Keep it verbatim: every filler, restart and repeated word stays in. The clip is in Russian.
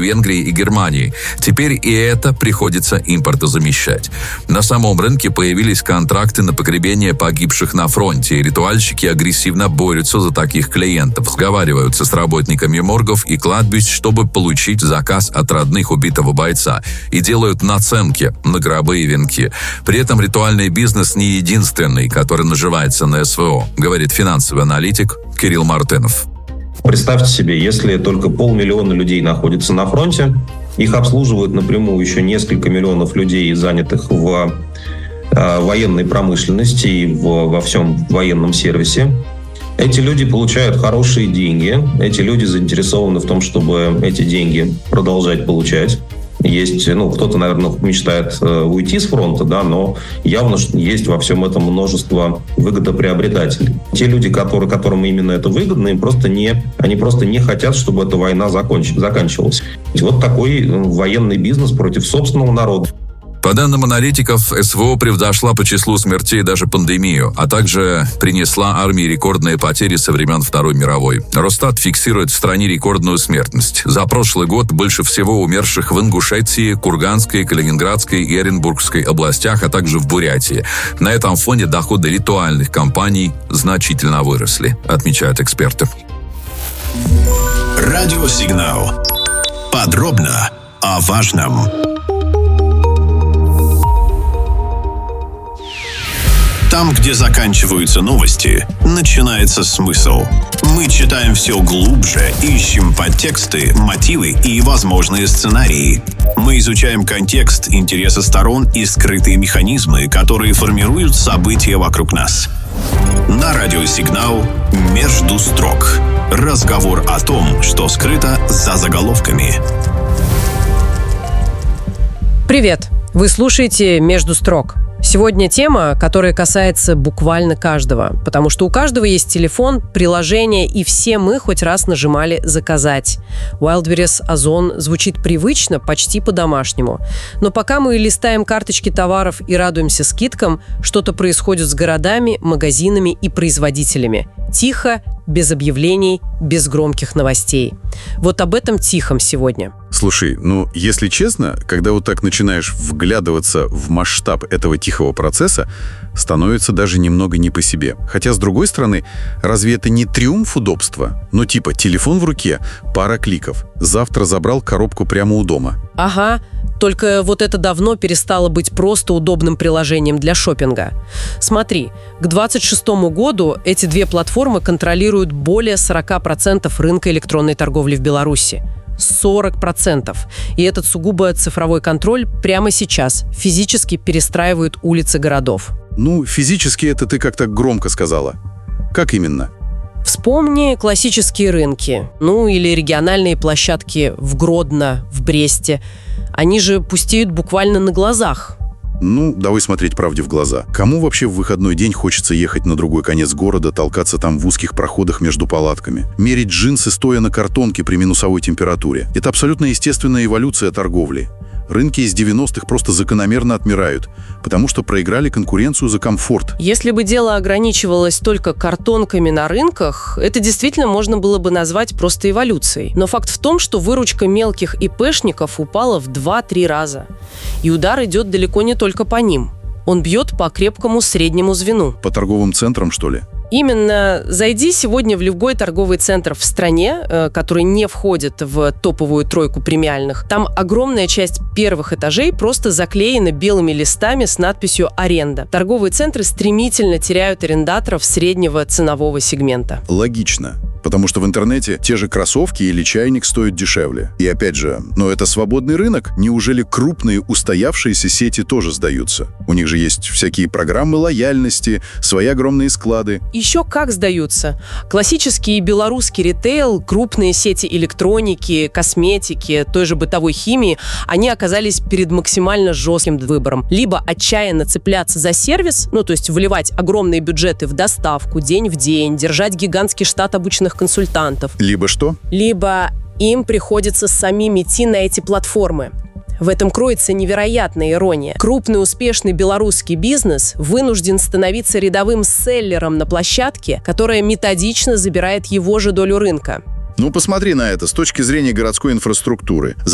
Венгрии и Германии. Теперь и это приходится импортозамещать. На самом рынке появились контракты на погребение погибших на фронте, и ритуальщики агрессивно борются за таких клиентов, сговариваются с работниками моргов и кладбищ, чтобы получить заказ от родных убитого бойца, и делают наценки на гробы и венки. При этом ритуальный бизнес не единственный, который наживается на СВО, говорит финансовый аналитик Кирилл Мартынов. Представьте себе, если только полмиллиона людей находится на фронте, их обслуживают напрямую еще несколько миллионов людей, занятых в э, военной промышленности и в, во всем военном сервисе. Эти люди получают хорошие деньги, эти люди заинтересованы в том, чтобы эти деньги продолжать получать. Есть, ну, кто-то, наверное, мечтает э, уйти с фронта, да, но явно есть во всем этом множество выгодоприобретателей. Те люди, которые, которым именно это выгодно, им просто не, они просто не хотят, чтобы эта война законч, заканчивалась. И вот такой военный бизнес против собственного народа. По данным аналитиков, СВО превзошла по числу смертей даже пандемию, а также принесла армии рекордные потери со времен Второй мировой. Росстат фиксирует в стране рекордную смертность. За прошлый год больше всего умерших в Ингушетии, Курганской, Калининградской и Оренбургской областях, а также в Бурятии. На этом фоне доходы ритуальных компаний значительно выросли, отмечают эксперты. Радиосигнал. Подробно о важном. Там, где заканчиваются новости, начинается смысл. Мы читаем все глубже, ищем подтексты, мотивы и возможные сценарии. Мы изучаем контекст, интересы сторон и скрытые механизмы, которые формируют события вокруг нас. На радиосигнал «Между строк». Разговор о том, что скрыто за заголовками. Привет! Вы слушаете «Между строк». Сегодня тема, которая касается буквально каждого, потому что у каждого есть телефон, приложение, и все мы хоть раз нажимали «Заказать». Wildberries Озон звучит привычно, почти по-домашнему. Но пока мы листаем карточки товаров и радуемся скидкам, что-то происходит с городами, магазинами и производителями. Тихо, без объявлений, без громких новостей. Вот об этом тихом сегодня. Слушай, ну, если честно, когда вот так начинаешь вглядываться в масштаб этого тихого процесса, становится даже немного не по себе. Хотя, с другой стороны, разве это не триумф удобства? Ну, типа, телефон в руке, пара кликов. Завтра забрал коробку прямо у дома. Ага, только вот это давно перестало быть просто удобным приложением для шопинга. Смотри, к двадцать шестому году эти две платформы контролируют более сорок процентов рынка электронной торговли в Беларуси. сорок процентов. И этот сугубо цифровой контроль прямо сейчас физически перестраивает улицы городов. Ну, физически это ты как-то громко сказала. Как именно? Вспомни классические рынки, ну или региональные площадки в Гродно, в Бресте. Они же пустеют буквально на глазах. Ну, давай смотреть правде в глаза. Кому вообще в выходной день хочется ехать на другой конец города, толкаться там в узких проходах между палатками, мерить джинсы, стоя на картонке при минусовой температуре? Это абсолютно естественная эволюция торговли. Рынки из девяностых просто закономерно отмирают, потому что проиграли конкуренцию за комфорт. Если бы дело ограничивалось только картонками на рынках, это действительно можно было бы назвать просто эволюцией. Но факт в том, что выручка мелких ИПшников упала в два-три раза. И удар идет далеко не только по ним. Он бьет по крепкому среднему звену. По торговым центрам, что ли? Именно. Зайди сегодня в любой торговый центр в стране, который не входит в топовую тройку премиальных. Там огромная часть первых этажей просто заклеена белыми листами с надписью «Аренда». Торговые центры стремительно теряют арендаторов среднего ценового сегмента. Логично. Потому что в интернете те же кроссовки или чайник стоят дешевле. И опять же, но это свободный рынок. Неужели крупные устоявшиеся сети тоже сдаются? У них же есть всякие программы лояльности, свои огромные склады. Еще как сдаются. Классический белорусский ритейл, крупные сети электроники, косметики, той же бытовой химии, они оказались перед максимально жестким выбором. Либо отчаянно цепляться за сервис, ну то есть вливать огромные бюджеты в доставку день в день, держать гигантский штат обученных консультантов. Либо что? Либо им приходится самим идти на эти платформы. В этом кроется невероятная ирония. Крупный успешный белорусский бизнес вынужден становиться рядовым селлером на площадке, которая методично забирает его же долю рынка. Ну, посмотри на это с точки зрения городской инфраструктуры.